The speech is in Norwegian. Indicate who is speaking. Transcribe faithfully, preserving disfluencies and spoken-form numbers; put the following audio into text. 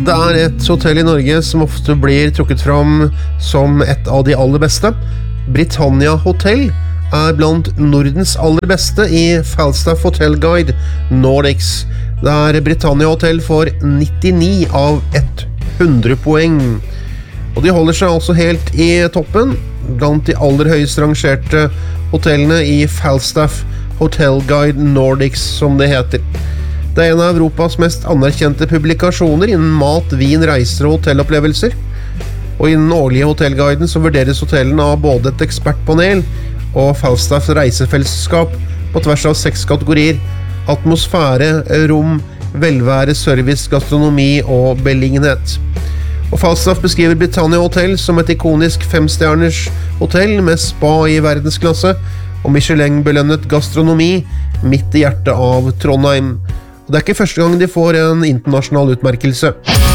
Speaker 1: Det er et hotell i Norge som ofte blir trukket fram som et av de aller beste. Britannia Hotel er blant Nordens aller beste i Falstaff Hotel Guide Nordics, der Britannia Hotel får nittini av hundre poeng. Og de holder seg altså helt i toppen, blant de aller høyest rangerte hotellene i Falstaff Hotel Guide Nordics, som det heter. Det er en av Europas mest anerkjente publikasjoner innen mat, vin, reiser og hotellopplevelser. Og i den årlige hotellguiden så vurderes hotellene av både et ekspertpanel og Falstaff reisefellesskap på tvers av seks kategorier: atmosfære, rom, velvære, service, gastronomi og beliggenhet. Og Falstaff beskriver Britannia Hotel som et ikonisk femstjerners hotell med spa i verdensklasse og Michelin-belønnet gastronomi midt i hjertet av Trondheim. Og det er ikke første gang de får en internasjonal utmerkelse.